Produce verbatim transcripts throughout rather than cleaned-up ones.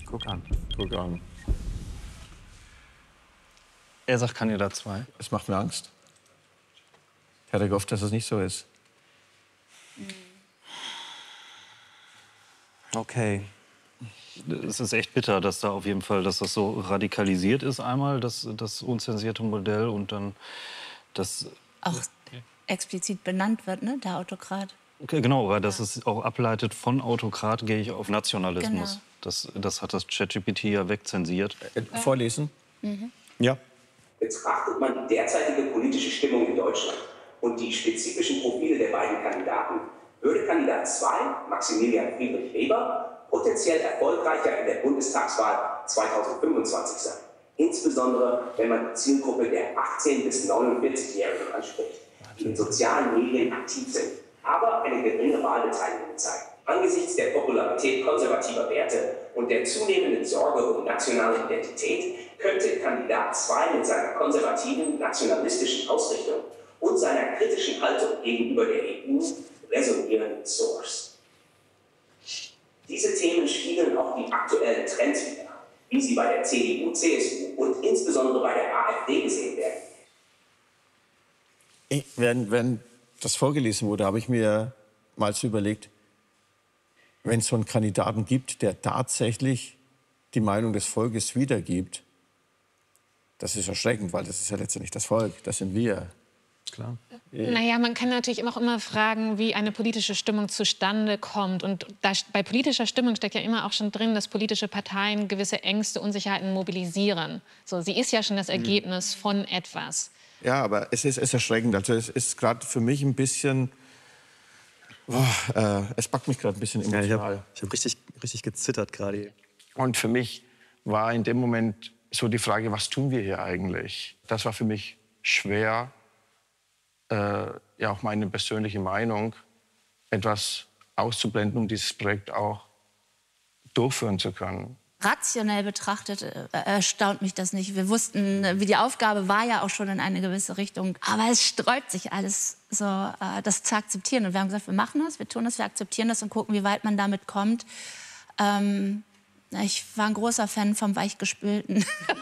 Guck an. Guck an. Er sagt Kandidat zwei. Es macht mir Angst. Ich hatte gehofft, dass es nicht so ist. Okay. Es ist echt bitter, dass da auf jeden Fall, dass das so radikalisiert ist einmal, das, das unzensierte Modell und dann das... Auch explizit benannt wird, ne, der Autokrat. Okay, genau, weil das es auch ableitet von Autokrat, gehe ich auf Nationalismus. Genau. Das, das hat das ChatGPT ja wegzensiert. Äh, vorlesen? Mhm. Ja. Betrachtet man die derzeitige politische Stimmung in Deutschland und die spezifischen Profile der beiden Kandidaten, würde Kandidat zwei, Maximilian Friedrich Weber, potenziell erfolgreicher in der Bundestagswahl zweitausendfünfundzwanzig sein. Insbesondere, wenn man die Zielgruppe der achtzehn- bis neunundvierzig-Jährigen anspricht, die in sozialen Medien aktiv sind, aber eine geringe Wahlbeteiligung zeigen. Angesichts der Popularität konservativer Werte und der zunehmenden Sorge um nationale Identität könnte Kandidat zwei mit seiner konservativen, nationalistischen Ausrichtung und seiner kritischen Haltung gegenüber der E U resonieren mit Source. Diese Themen spiegeln auch die aktuellen Trends wider, wie sie bei der C D U, C S U und insbesondere bei der AfD gesehen werden. Ich, wenn, wenn das vorgelesen wurde, habe ich mir mal so überlegt, wenn es so einen Kandidaten gibt, der tatsächlich die Meinung des Volkes wiedergibt, das ist erschreckend, weil das ist ja letztendlich das Volk, das sind wir. Klar. Naja, man kann natürlich auch immer fragen, wie eine politische Stimmung zustande kommt. Und da, bei politischer Stimmung steckt ja immer auch schon drin, dass politische Parteien gewisse Ängste, Unsicherheiten mobilisieren. So, sie ist ja schon das Ergebnis von etwas. Ja, aber es ist, es ist erschreckend. Also es ist gerade für mich ein bisschen... Oh, äh, es packt mich gerade ein bisschen emotional. Ja, ich habe hab richtig, richtig gezittert gerade. Und für mich war in dem Moment so die Frage, was tun wir hier eigentlich? Das war für mich schwer, äh, ja auch meine persönliche Meinung etwas auszublenden, um dieses Projekt auch durchführen zu können. Rationell betrachtet äh, erstaunt mich das nicht. Wir wussten, äh, wie die Aufgabe war ja auch schon in eine gewisse Richtung. Aber es sträubt sich alles, so, äh, das zu akzeptieren. Und wir haben gesagt, wir machen das, wir tun das, wir akzeptieren das und gucken, wie weit man damit kommt. Ähm, ich war ein großer Fan vom Weichgespülten.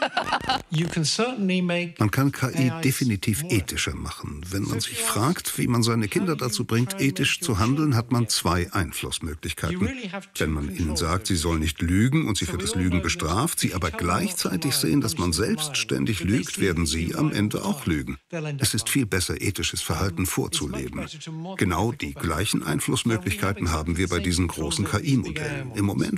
Man kann K I definitiv ethischer machen. Wenn man sich fragt, wie man seine Kinder dazu bringt, ethisch zu handeln, hat man zwei Einflussmöglichkeiten. Wenn man ihnen sagt, sie sollen nicht lügen und sie für das Lügen bestraft, sie aber gleichzeitig sehen, dass man selbst ständig lügt, werden sie am Ende auch lügen. Es ist viel besser, ethisches Verhalten vorzuleben. Genau die gleichen Einflussmöglichkeiten haben wir bei diesen großen K I-Modellen. Im Moment